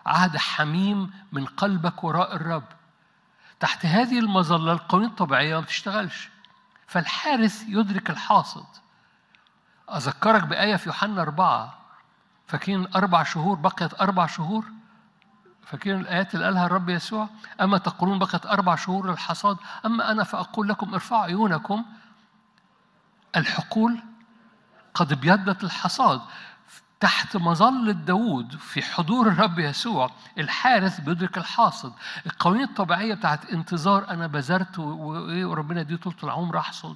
عهد حميم من قلبك وراء الرب. تحت هذه المظلة القوانين الطبيعية ما بتشتغلش، فالحارث يدرك الحاصد. أذكرك بآية في يوحنا 4، فاكرين 4 شهور بقيت 4 شهور؟ فاكرين الآيات اللي قالها الرب يسوع؟ أما تقولون بقيت 4 شهور للحصاد، أما أنا فأقول لكم ارفعوا عيونكم الحقول قد ابيضت الحصاد. تحت مظلة داود في حضور الرب يسوع الحارث بيدرك الحاصد. القوانين الطبيعية بتاعت انتظار، أنا بذرت وربنا يديه طول العمر أحصد،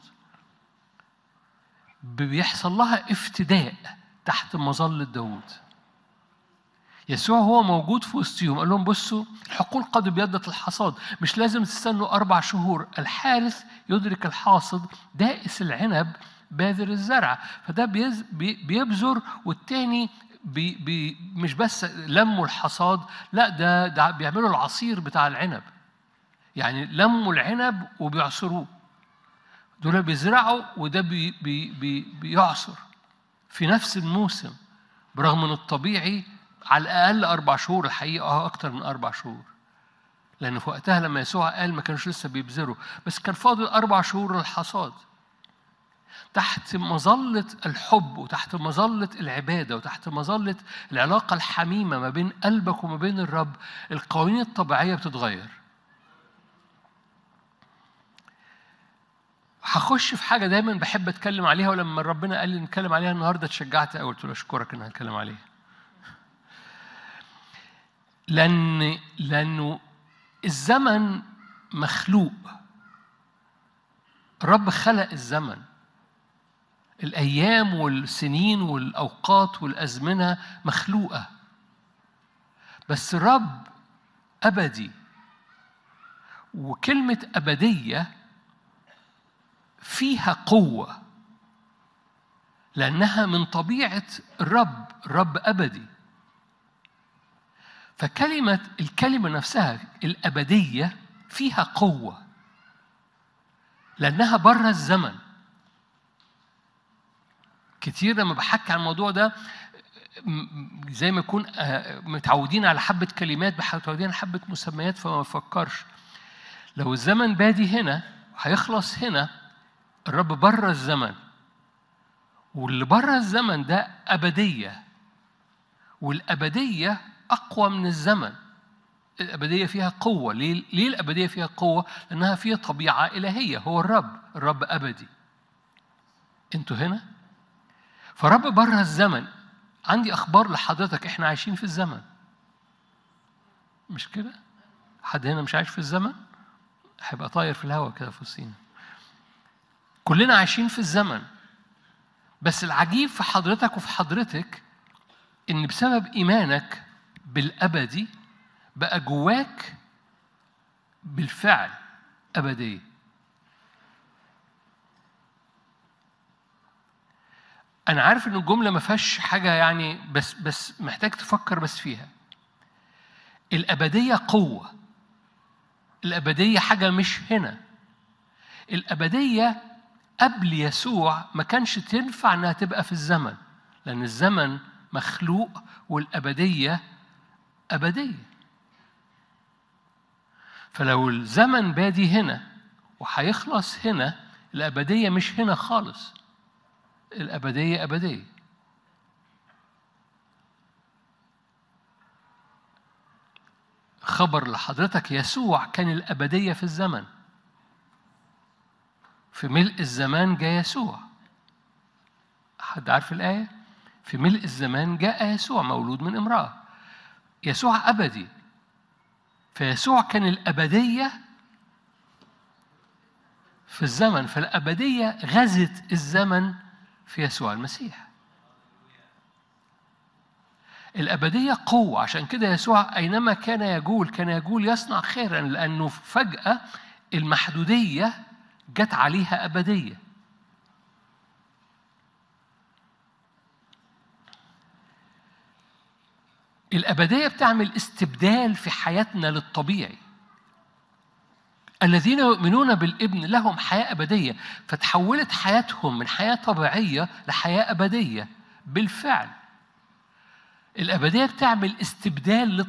بيحصل لها افتداء تحت مظلة داود. يسوع هو موجود في وسطهم، قال لهم بصوا الحقول قد ابيضت الحصاد، مش لازم تستنوا 4 شهور. الحارث يدرك الحاصد، دائس العنب باذر الزرع. فده بيبذر، والتاني مش بس لموا الحصاد، لا ده بيعملوا العصير بتاع العنب. يعني لموا العنب وبيعصروه. دول بيزرعوا وده بيعصر في نفس الموسم، برغم من الطبيعي على الأقل 4 شهور، الحقيقة أكتر من 4 شهور، لأن في وقتها لما يسوع قال ما كانوش لسه بيبذروا، بس كان فاضل 4 شهور للحصاد. تحت مظلة الحب وتحت مظلة العبادة وتحت مظلة العلاقة الحميمة ما بين قلبك وما بين الرب، القوانين الطبيعية بتتغير. هخش في حاجة دايما بحب أتكلم عليها، ولما ربنا قال لي نتكلم عليها النهاردة اتشجعت أوي، قلت له أشكرك إن هنتكلم عليها. لأنه الزمن مخلوق. الرب خلق الزمن، الأيام والسنين والأوقات والأزمنة مخلوقة، بس الرب أبدي. وكلمة أبدية فيها قوة لأنها من طبيعة الرب. الرب أبدي، الكلمة نفسها الأبدية فيها قوة لأنها بره الزمن. كتير لما بحكي عن الموضوع ده زي ما يكون متعودين على حبة كلمات، متعودين على حبة مسميات، فما بفكرش. لو الزمن بادي هنا هيخلص هنا، الرب بره الزمن، واللي بره الزمن ده أبدية، والأبدية أقوى من الزمن. الأبدية فيها قوة. ليه الأبدية فيها قوة؟ لأنها فيها طبيعة إلهية. هو الرب أبدي، أنتوا هنا، فرب بره الزمن. عندي أخبار لحضرتك، إحنا عايشين في الزمن، مش كده؟ حد هنا مش عايش في الزمن؟ هيبقى طاير في الهواء كده في وسطينا. كلنا عايشين في الزمن، بس العجيب في حضرتك وفي حضرتك إن بسبب إيمانك بالأبدي بقى جواك بالفعل أبدية. أنا عارف إن الجملة ما فيهاش حاجة يعني، بس محتاج تفكر بس فيها. الأبدية قوة، الأبدية حاجة مش هنا. الأبدية قبل يسوع ما كانش تنفع إنها تبقى في الزمن، لأن الزمن مخلوق والأبدية أبدية. فلو الزمن بادي هنا وهيخلص هنا، الأبدية مش هنا خالص، الأبدية أبدية. خبر لحضرتك، يسوع كان الأبدية في الزمن. في ملء الزمان جاء يسوع. حد عارف الآية؟ في ملء الزمان جاء يسوع مولود من امرأة. يسوع أبدي، فيسوع كان الأبدية في الزمن، فالأبدية غزت الزمن في يسوع المسيح. الأبدية قوة. عشان كده يسوع أينما كان يقول يصنع خيرا، لأنه فجأة المحدودية جت عليها أبدية. الأبدية بتعمل استبدال في حياتنا للطبيعي. الذين يؤمنون بالابن لهم حياة أبدية، فتحولت حياتهم من حياة طبيعية لحياة أبدية بالفعل. الأبدية بتعمل استبدال